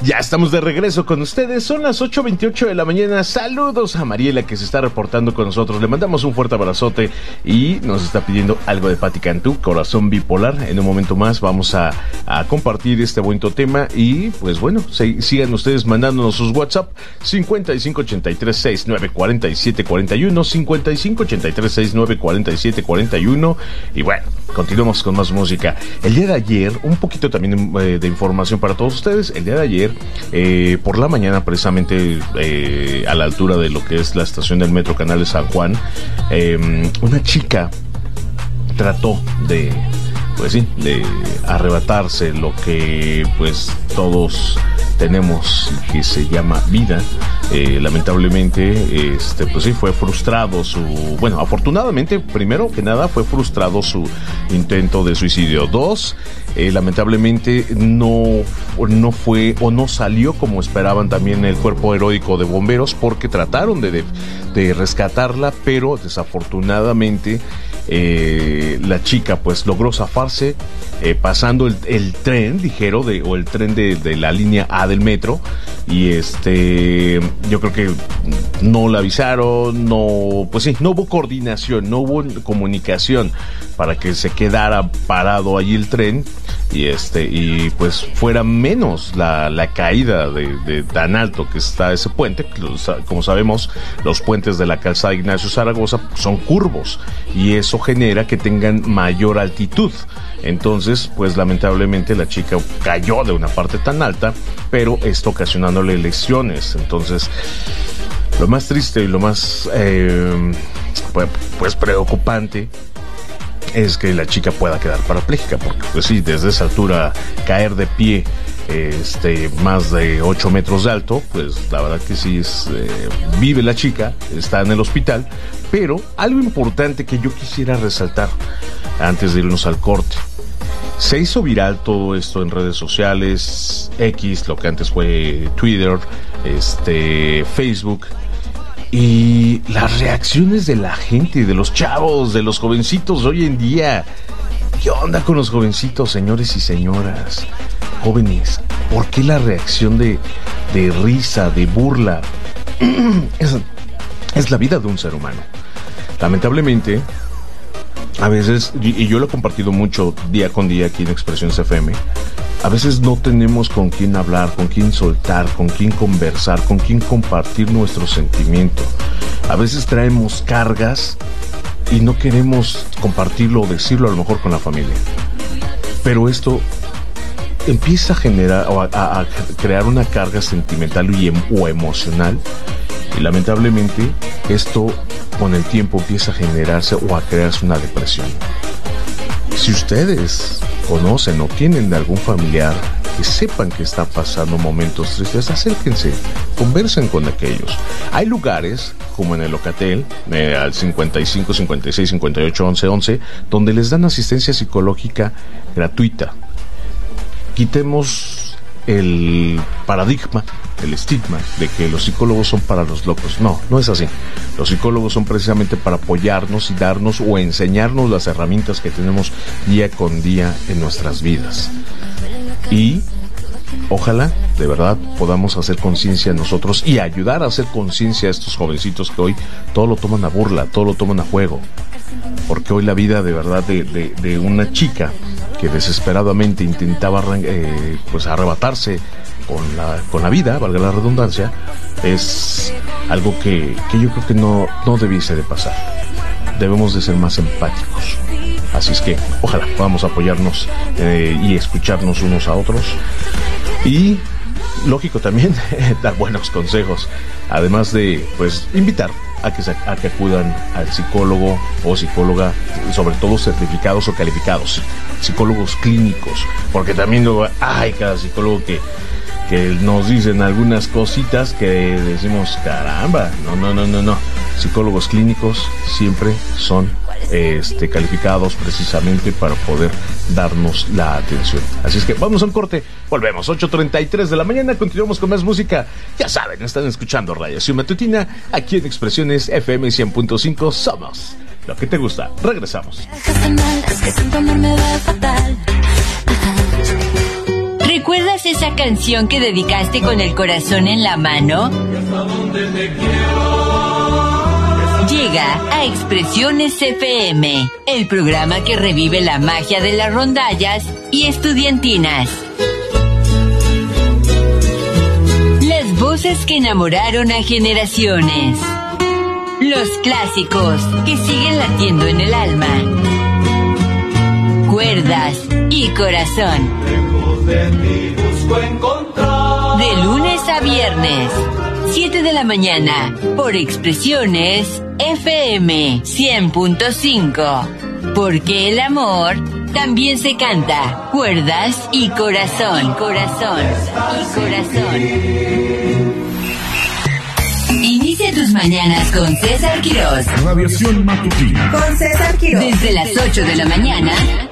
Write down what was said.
Ya estamos de regreso con ustedes, son las 8:28 de la mañana. Saludos a Mariela, que se está reportando con nosotros. Le mandamos un fuerte abrazote y nos está pidiendo algo de Patti Cantú, Corazón Bipolar. En un momento más vamos a compartir este bonito tema. Y pues bueno, sigan ustedes mandándonos sus WhatsApp 5583694741, 5583694741. Y bueno, continuamos con más música. El día de ayer, un poquito también de información para todos ustedes. El día de ayer, por la mañana, precisamente a la altura de lo que es la estación del Metro Canal de San Juan, una chica trató de arrebatarse lo que pues todos tenemos, que se llama vida. Lamentablemente, pues sí, fue frustrado afortunadamente, primero que nada, fue frustrado su intento de suicidio. Dos, lamentablemente no fue o no salió como esperaban también el cuerpo heroico de bomberos, porque trataron de rescatarla, pero desafortunadamente la chica pues logró zafarse pasando el tren ligero o el tren de la línea A del metro. Y yo creo que no la avisaron, no hubo coordinación, no hubo comunicación para que se quedara parado ahí el tren y pues fuera menos la caída de tan alto que está ese puente. Como sabemos, los puentes de la calzada Ignacio Zaragoza son curvos y eso genera que tengan mayor altitud. Entonces, pues lamentablemente la chica cayó de una parte tan alta, pero esto ocasionándole lesiones. Entonces, lo más triste y lo más pues preocupante es que la chica pueda quedar parapléjica, porque pues sí, desde esa altura caer de pie más de 8 metros de alto, pues la verdad que sí vive la chica, está en el hospital. Pero algo importante que yo quisiera resaltar antes de irnos al corte: se hizo viral todo esto en redes sociales, X, lo que antes fue Twitter, Facebook, y las reacciones de la gente, de los chavos, de los jovencitos hoy en día. ¿Qué onda con los jovencitos, señores y señoras? Jóvenes, ¿por qué la reacción de risa, de burla? Es la vida de un ser humano. Lamentablemente, a veces, y yo lo he compartido mucho día con día aquí en Expresiones FM, a veces no tenemos con quién hablar, con quién soltar, con quién conversar, con quién compartir nuestro sentimiento. A veces traemos cargas y no queremos compartirlo o decirlo a lo mejor con la familia. Pero esto empieza a generar o a crear una carga sentimental o emocional, y lamentablemente esto con el tiempo empieza a generarse o a crearse una depresión. Si ustedes conocen o tienen de algún familiar que sepan que está pasando momentos tristes, acérquense, conversen con aquellos. Hay lugares como en el Locatel, al 55 56 58 11 11, donde les dan asistencia psicológica gratuita. Quitemos el paradigma, el estigma de que los psicólogos son para los locos. No es así. Los psicólogos son precisamente para apoyarnos y darnos o enseñarnos las herramientas que tenemos día con día en nuestras vidas. Y ojalá de verdad podamos hacer conciencia nosotros y ayudar a hacer conciencia a estos jovencitos que hoy todo lo toman a burla, todo lo toman a juego. Porque hoy la vida de verdad de una chica que desesperadamente intentaba pues arrebatarse con la vida, valga la redundancia, es algo que yo creo que no debiese de pasar. Debemos de ser más empáticos. Así es que ojalá podamos apoyarnos y escucharnos unos a otros. Y lógico también dar buenos consejos, además de pues invitar a que acudan al psicólogo o psicóloga, sobre todo certificados o calificados, psicólogos clínicos, porque también luego hay cada psicólogo que nos dicen algunas cositas que decimos, caramba, no. Psicólogos clínicos siempre son calificados precisamente para poder darnos la atención. Así es que vamos a un corte, volvemos 8:33 de la mañana, continuamos con más música. Ya saben, están escuchando Radiación Matutina aquí en Expresiones FM 100.5. Somos lo que te gusta. Regresamos. Recuerda ¿Recuerdas esa canción que dedicaste con el corazón en la mano? Llega a Expresiones FM, el programa que revive la magia de las rondallas y estudiantinas. Las voces que enamoraron a generaciones. Los clásicos que siguen latiendo en el alma. Cuerdas y corazón. De lunes a viernes, 7 de la mañana, por Expresiones FM 100.5. Porque el amor también se canta. Cuerdas y corazón. Corazón y corazón. Inicia tus mañanas con César Quirós. Radiación matutina. Con César Quirós. Desde las 8 de la mañana